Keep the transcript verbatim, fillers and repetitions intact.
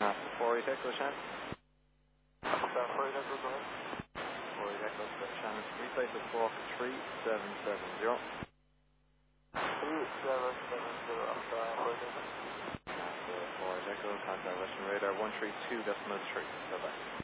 four eight Echo Shannon. four eight Echo, go ahead. four eight Echo Shannon. Replace with Squawk three seven seven zero. three seven seven zero, I'm sorry, four eight Echo. four eight Echo, contact Western Radar one three two decimal three. Bye bye.